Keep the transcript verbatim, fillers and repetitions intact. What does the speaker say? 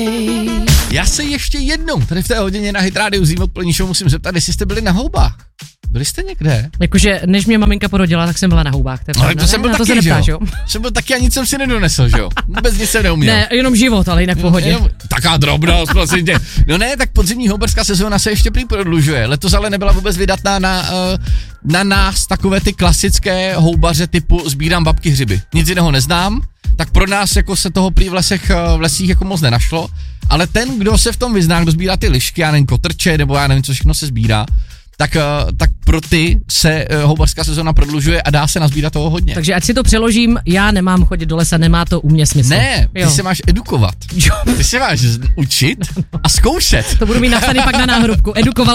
Já se ještě jednou tady v té hodině na Hit Radio Zím odpolední show musím zeptat, jestli jste byli na houbách. Byli jste někde? Jakože, než mě maminka porodila, tak jsem byla na houbách. To, ale to jsem byl ne, taky, to se neptáš, jo? Jsem byl taky a nic jsem si nedonesl, že jo? Vůbec nic jsem neuměl. Ne, jenom život, ale jinak v pohodě. Jenom, taká drobnost, prosím tě. No ne, tak podzimní houbařská sezóna se ještě prý prodlužuje. Letos ale nebyla vůbec vydatná na, na nás takové ty klasické houbaře typu sbírám babky hřiby. Nic jiného neznám, tak pro nás jako se toho prý v lesech, v lesích jako moc nenašlo. Ale ten, kdo se v tom vyzná, kdo sbírá ty lišky, já nevím, kotrče, nebo já nevím, co všechno se sbírá, tak, tak pro ty se houbařská sezóna prodlužuje a dá se nazbírat toho hodně. Takže ať si to přeložím, já nemám chodit do lesa, nemá to u mě smysl. Ne, ty jo. se máš edukovat. Ty se máš učit a zkoušet. To budu mít napsaný pak na náhrobku. Edukoval